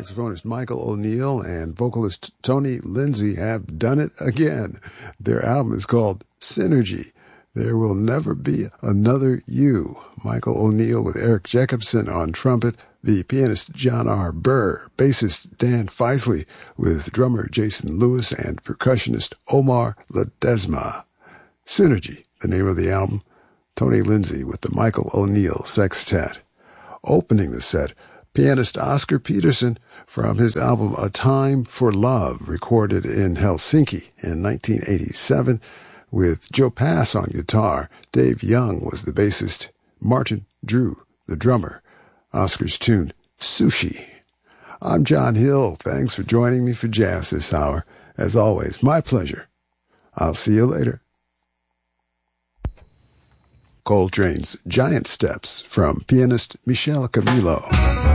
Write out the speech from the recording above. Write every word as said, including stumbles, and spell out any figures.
Saxophonist Michael O'Neill and vocalist Tony Lindsay have done it again. Their album is called Synergy. There Will Never Be Another You. Michael O'Neill with Eric Jacobson on trumpet, the pianist John R. Burr, bassist Dan Feisley with drummer Jason Lewis and percussionist Omar Ledesma. Synergy, the name of the album. Tony Lindsay with the Michael O'Neill Sextet. Opening the set, pianist Oscar Peterson from his album A Time for Love, recorded in Helsinki in nineteen eighty-seven, with Joe Pass on guitar. Dave Young was the bassist. Martin Drew, the drummer. Oscar's tune, Sushi. I'm John Hill. Thanks for joining me for jazz this hour. As always, my pleasure. I'll see you later. Coltrane's Giant Steps from pianist Michel Camilo.